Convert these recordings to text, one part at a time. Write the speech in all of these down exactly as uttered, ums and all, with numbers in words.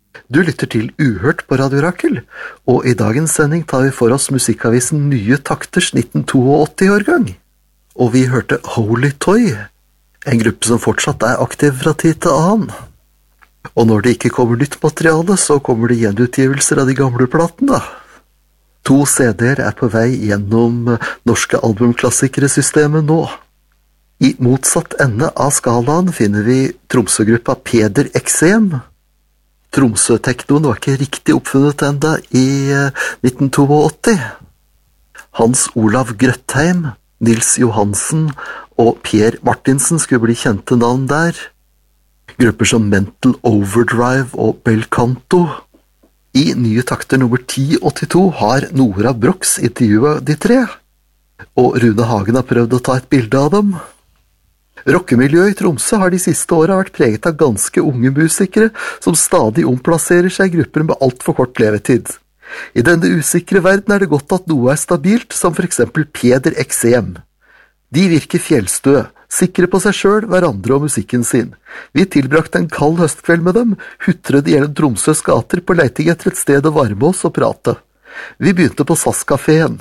Du lytter til Uhørt på Radio Rakel, og i dagens sending tar vi for oss musikkavisen Nye Takters nitten åttito-årgang. Og vi hørte Holy Toy, en gruppe som fortsatt er aktiv fra tid til annen. Og når det ikke kommer nytt materiale, så kommer det gjenutgivelser av de gamle platene. To C D-er er på vei gjennom norske albumklassikersystemet nå. I motsatt ende av skalaen finner vi Tromsø-gruppa Peder Eksem. Tromsø-teknoen var ikke riktig oppfunnet enda i nitten åttito. Hans Olav Grøtheim, Nils Johansen og Per Martinsen skulle bli kjente navn der. Grupper som Mental Overdrive og Belcanto. I Nye Takter nummer ti åttito har Nora Brox intervjuet de tre, og Rune Hagen har prøvd å ta et bilde av dem. Rockemiljøet i Tromsø har de siste årene vært preget av ganske unge musikere som stadig omplasserer seg i grupper med alt for kort levetid. I denne usikre verden er det godt at noe er stabilt, som for eksempel Peder Eksem. De virker fjellstø, sikre på seg selv, hverandre og musikken sin. Vi tilbrakte en kald høstkveld med dem, hutrede gjennom Tromsøs gater på leiting etter et sted å varme oss og prate. Vi begynte på SAS-kaféen.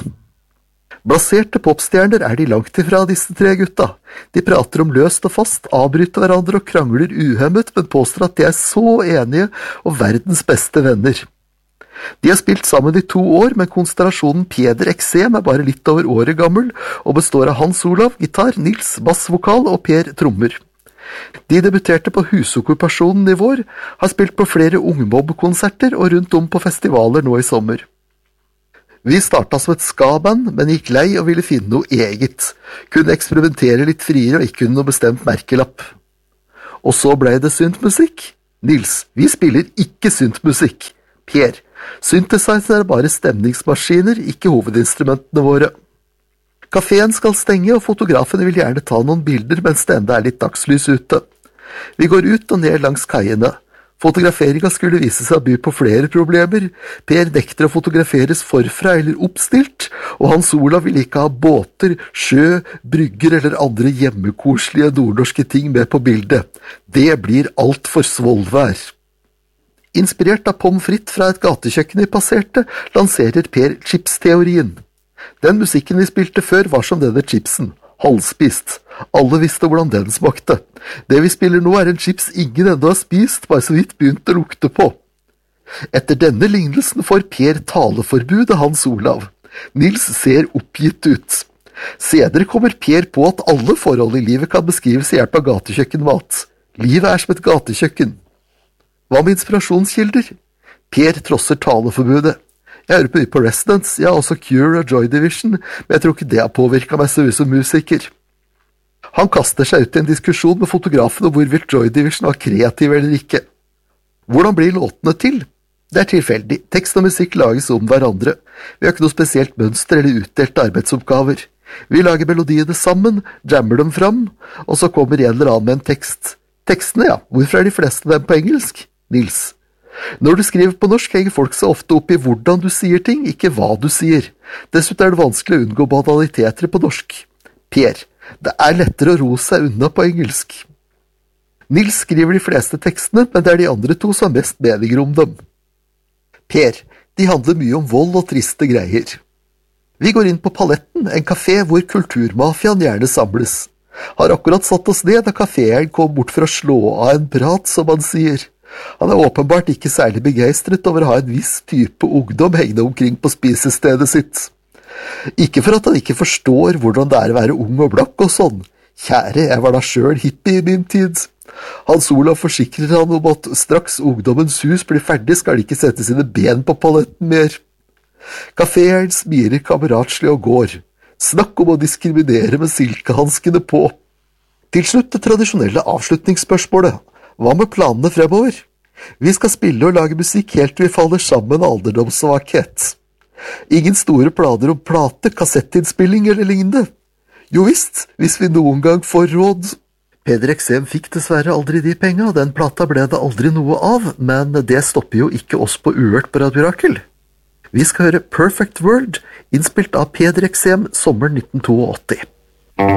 Blaserte popstjerner er de langt ifra disse tre gutta. De prater om løst og fast, avbryter hverandre og krangler uhemmet, men påstår at de er så enige og verdens beste venner. De har spilt sammen i to år, men konstellasjonen Peder Eksem er bare litt over året gammel, og består av Hans Olav, gitar, Nils, bassvokal og Per trommer. De debuterte på Husokkupasjonen i vår, har spilt på flere ungmobb-konserter og rundt om på festivaler nå i sommer. Vi startet som et ska-band, men gikk lei og ville finne noe eget. Kunne eksperimentere litt friere og ikke kunne noe bestemt merkelapp. Og så ble det syntmusikk. Nils, vi spiller ikke syntmusikk. Per, synthesizer er bare stemningsmaskiner, ikke hovedinstrumentene våre. Kaféen skal stenge, og fotografene vil gjerne ta noen bilder mens det enda er litt dagslys ute. Vi går ut og ned langs kaiene. Fotograferingen skulle vise seg å by på flere problemer. Per nekter å fotograferes forfra eller oppstilt, og Hans Olav vil ikke ha båter, sjø, brygger eller andre hjemmekoselige nordnorske ting med på bildet. Det blir alt for svolvær. Inspirert av pommes frites fra et gatekjøkken vi passerte, lanserer Per chipsteorien. Den musikken vi spilte før var som denne chipsen. Halvspist. Alle visste hvordan den smakte. Det vi spiller nå er en chips ingen enda har spist, bare så vidt begynt å lukte på. Etter denne lignelsen får Per taleforbud av Hans Olav. Nils ser oppgitt ut. Senere kommer Per på at alle forhold i livet kan beskrives i hjelp av gatekjøkkenmat. Livet er som et gatekjøkken. Hva med inspirasjonskilder? Per trosser taleforbudet. Jeg hører på mye på Residents, ja, også Cure og Joy Division, men jeg tror ikke det har påvirket meg så mye som musiker. Han kaster seg ut i en diskusjon med fotografen om hvorvidt Joy Division var kreativ eller ikke. Hvordan blir låtene til? Det er tilfeldig. Tekst og musikk lages om hverandre. Vi har ikke noe spesielt mønster eller utdelte arbeidsoppgaver. Vi lager melodiene sammen, jammer dem fram, og så kommer en eller annen med en tekst. Tekstene, ja. Hvorfor er de fleste av dem på engelsk? Nils. Når du skriver på norsk, henger folk så ofte opp i hvordan du sier ting, ikke hva du sier. Dessuten er det vanskelig å unngå banaliteter på norsk. Per, det er lettere å ro seg unna på engelsk. Nils skriver de fleste tekstene, men det er de andre to som har mest meninger om dem. Per, de handler mye om vold og triste greier. Vi går inn på Paletten, en kafé hvor kulturmafiaen gjerne samles. Har akkurat satt oss ned da kaféen kom bort for å slå av en prat, som han sier. Han er åpenbart ikke særlig begeistret over å ha en viss type ungdom hengende omkring på spisestedet sitt. Ikke for at han ikke forstår hvordan det er å være ung og blakk og sånn. Kjære, jeg var da selv hippie i min tid. Hans Olav forsikrer han om at straks ungdommens hus blir ferdig, skal de ikke sette sine ben på Paletten mer. Kaféen smirer kameratslig og går. Snakk om å diskriminere med silkehanskene på. Til slutt det tradisjonelle avslutningsspørsmålet. Hva med planene fremover? Vi skal spille og lage musikk helt til vi faller sammen av alderdomssvakhet. Ingen store planer om plate, kassettinnspilling eller lignende. Jo visst, hvis vi noen gang får råd. Peder Eksem fikk dessverre aldri de penga, og den plata ble det aldri noe av, men det stopper jo ikke oss på Uhørt på Radio Rakel. Vi skal høre Perfect World, innspilt av Peder Eksem sommeren nitten åttito.